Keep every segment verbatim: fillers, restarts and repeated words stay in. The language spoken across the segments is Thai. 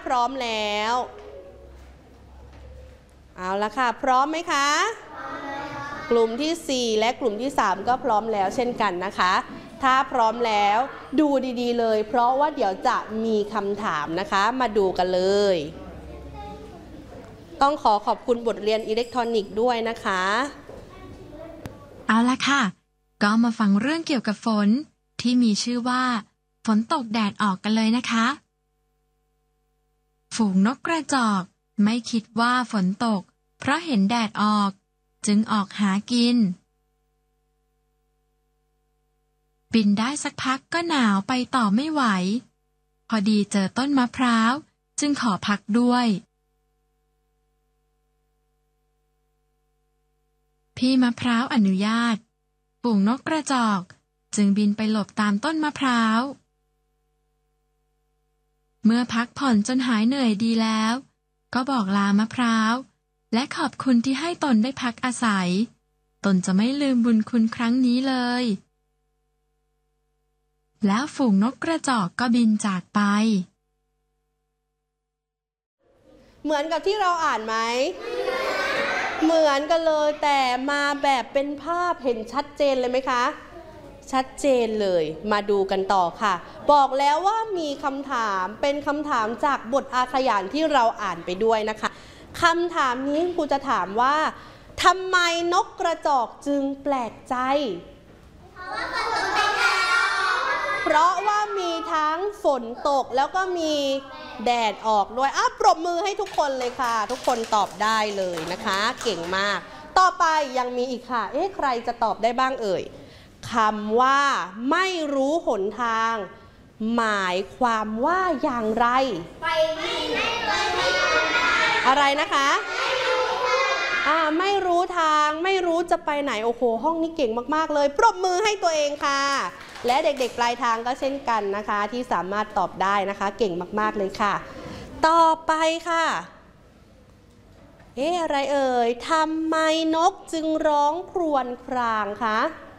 ร้อมแล้วเอาละค่ะพร้อมไหมคะกลุ่มที่สี่และกลุ่มที่สามก็พร้อมแล้วเช่นกันนะคะถ้าพร้อมแล้วดูดีๆเลยเพราะว่าเดี๋ยวจะมีคำถามนะคะมาดูกันเลยต้องขอขอบคุณบทเรียนอิเล็กทรอนิกส์ด้วยนะคะเอาละค่ะก็มาฟังเรื่องเกี่ยวกับฝนที่มีชื่อว่าฝนตกแดดออกกันเลยนะคะฝูงนกกระจอกไม่คิดว่าฝนตกเพราะเห็นแดดออกจึงออกหากินบินได้สักพักก็หนาวไปต่อไม่ไหวพอดีเจอต้นมะพร้าวจึงขอพักด้วยพี่มะพร้าวอนุญาตฝูงนกกระจอกจึงบินไปหลบตามต้นมะพร้าวเมื่อพักผ่อนจนหายเหนื่อยดีแล้วก็บอกลามะพร้าวและขอบคุณที่ให้ตนได้พักอาศัยตนจะไม่ลืมบุญคุณครั้งนี้เลยแล้วฝูงนกกระจอกก็บินจากไปเหมือนกับที่เราอ่านไหมเหมือนกันเลยแต่มาแบบเป็นภาพเห็นชัดเจนเลยไหมคะชัดเจนเลยมาดูกันต่อค่ะบอกแล้วว่ามีคำถามเป็นคำถามจากบทอาขยานที่เราอ่านไปด้วยนะคะคำถามนี้ครูจะถามว่าทำไมนกกระจอกจึงแปลกใจเพราะว่ามีทั้งฝนตกแล้วก็มีแดดออกด้วยอ่ะปรบมือให้ทุกคนเลยค่ะทุกคนตอบได้เลยนะคะเก่งมากต่อไปยังมีอีกค่ะเอ๊ะใครจะตอบได้บ้างเอ่ยคำว่าไม่รู้หนทางหมายความว่าอย่างไรไปอะไรนะคะอ่าไม่รู้ทางไม่รู้จะไปไหนโอ้โหห้องนี้เก่งมากๆเลยปรบมือให้ตัวเองค่ะและเด็กๆปลายทางก็เช่นกันนะคะที่สามารถตอบได้นะคะเก่งมากๆเลยค่ะต่อไปค่ะเอ๊ะอะไรเอ่ยทำไมนกจึงร้องครวญครางคะ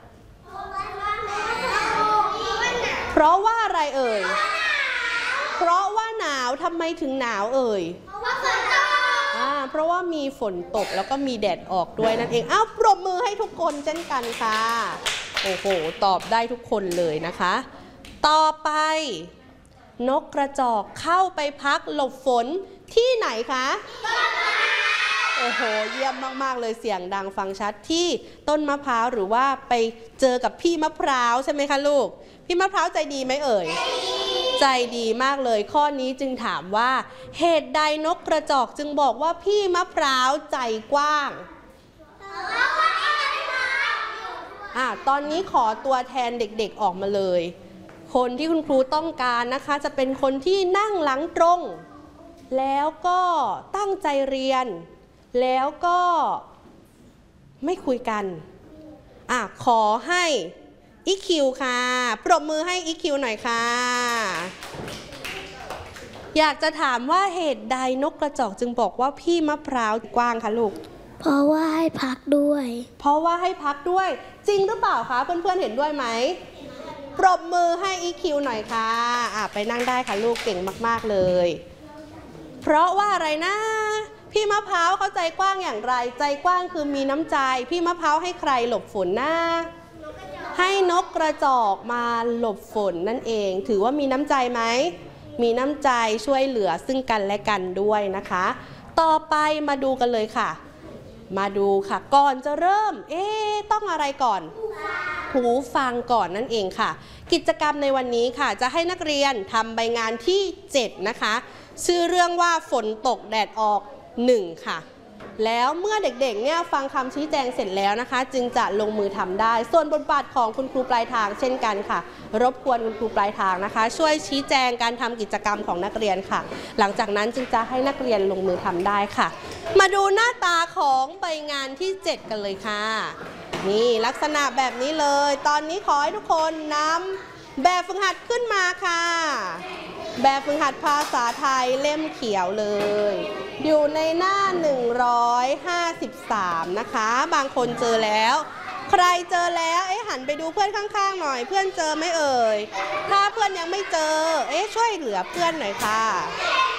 เพราะว่าอะไรเอ่ยเพราะว่าหนาวทำไมถึงหนาวเอ่ยเพราะว่าฝนตกอ่าเพราะว่ามีฝนตกแล้วก็มีแดดออกด้วยนั่นเองอ้าวปรบมือให้ทุกคนเช่นกันค่ะโอ้โหตอบได้ทุกคนเลยนะคะต่อไปนกกระจอกเข้าไปพักหลบฝนที่ไหนคะโอ้โหเยี่ยมมากๆเลยเสียงดังฟังชัดที่ต้นมะพร้าวหรือว่าไปเจอกับพี่มะพร้าวใช่ไหมคะลูกพี่มะพร้าวใจดีไหมเอ่ยใจดีมากเลยข้อนี้จึงถามว่าเหตุใดนกกระจอกจึงบอกว่าพี่มะพร้าวใจกว้างอ่ะตอนนี้ขอตัวแทนเด็กๆออกมาเลยคนที่คุณครูต้องการนะคะจะเป็นคนที่นั่งหลังตรงแล้วก็ตั้งใจเรียนแล้วก็ไม่คุยกันอ่ะขอให้อีคิวค่ะปรบมือให้อีคิวหน่อยค่ะอยากจะถามว่าเหตุใดนกกระจอกจึงบอกว่าพี่มะพร้าวกว้างคะลูกเพราะว่าให้พักด้วยเพราะว่าให้พักด้วยจริงหรือเปล่าคะเพื่อนๆเห็นด้วยไหมปรบมือให้อีคิวหน่อยค่ะอ่ะไปนั่งได้ค่ะลูกเก่งมากๆเลยเพราะว่าอะไรนะพี่มะพร้าวเขาใจกว้างอย่างไรใจกว้างคือมีน้ำใจพี่มะพร้าวให้ใครหลบฝนนะให้นกกระจอกมาหลบฝนนั่นเองถือว่ามีน้ำใจไหมมีน้ำใจช่วยเหลือซึ่งกันและกันด้วยนะคะต่อไปมาดูกันเลยค่ะมาดูค่ะก่อนจะเริ่มเอ๊ะต้องอะไรก่อนหูฟังก่อนนั่นเองค่ะกิจกรรมในวันนี้ค่ะจะให้นักเรียนทำใบงานที่เจ็ดนะคะชื่อเรื่องว่าฝนตกแดดออกหนึ่งค่ะแล้วเมื่อเด็กๆเนี่ยฟังคำชี้แจงเสร็จแล้วนะคะจึงจะลงมือทำได้ส่วนบทบาทของคุณครูปลายทางเช่นกันค่ะรบกวนคุณครูปลายทางนะคะช่วยชี้แจงการทำกิจกรรมของนักเรียนค่ะหลังจากนั้นจึงจะให้นักเรียนลงมือทำได้ค่ะมาดูหน้าตาของใบงานที่เจ็ดกันเลยค่ะนี่ลักษณะแบบนี้เลยตอนนี้ขอให้ทุกคนนำแบบฝึกหัดขึ้นมาค่ะแบบฝึกหัดภาษาไทยเล่มเขียวเลยอยู่ในหน้าหนึ่งร้อยห้าสิบสามนะคะบางคนเจอแล้วใครเจอแล้วเอ๊ะหันไปดูเพื่อนข้างๆหน่อยเพื่อนเจอไหมเอ่ยถ้าเพื่อนยังไม่เจอเอ๊ะช่วยเหลือเพื่อนหน่อยค่ะ